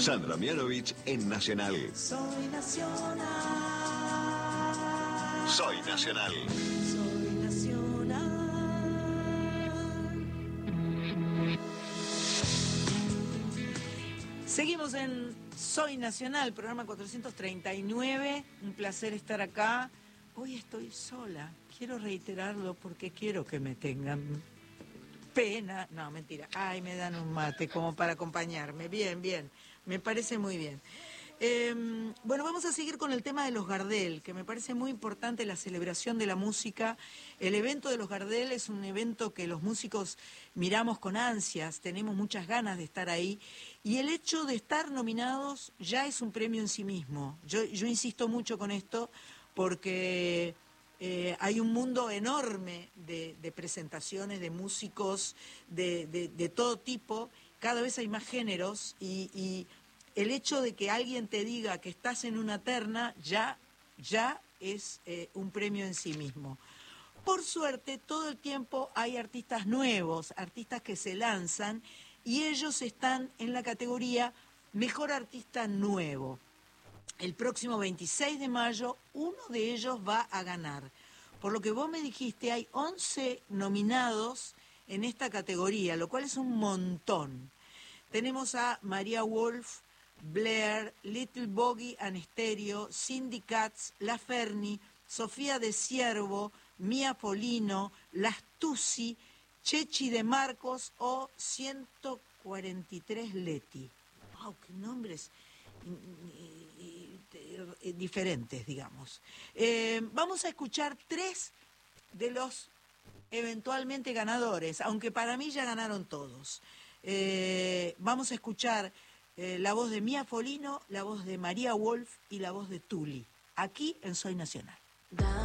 Sandra Mianovich en Nacional. Soy nacional. Soy Nacional. Soy nacional. Seguimos en Soy Nacional, programa 439. Un placer estar acá. Hoy estoy sola. Quiero reiterarlo porque quiero que me tengan pena. No, mentira. Ay, me dan un mate como para acompañarme. Bien, bien. Me parece muy bien. Bueno, vamos a seguir con el tema de los Gardel, que me parece muy importante la celebración de la música. El evento de los Gardel es un evento que los músicos miramos con ansias, tenemos muchas ganas de estar ahí, y el hecho de estar nominados ya es un premio en sí mismo. Yo insisto mucho con esto porque hay un mundo enorme de presentaciones, de músicos, de todo tipo, cada vez hay más géneros y el hecho de que alguien te diga que estás en una terna ya es un premio en sí mismo. Por suerte, todo el tiempo hay artistas nuevos, artistas que se lanzan y ellos están en la categoría Mejor Artista Nuevo. El próximo 26 de mayo, uno de ellos va a ganar. Por lo que vos me dijiste, hay 11 nominados en esta categoría, lo cual es un montón. Tenemos a María Wolf, Blair, Little Boggy and Stereo, Cindy Katz, La Ferni, Sofía de Ciervo, Mia Polino, Las Tusi, Chechi de Marcos o 143 Leti. ¡Wow! ¡Qué nombres diferentes, digamos! Vamos a escuchar 3 de los eventualmente ganadores, aunque para mí ya ganaron todos. Vamos a escuchar la voz de Mia Polino, la voz de María Wolf y la voz de Tuli, aquí en Soy Nacional.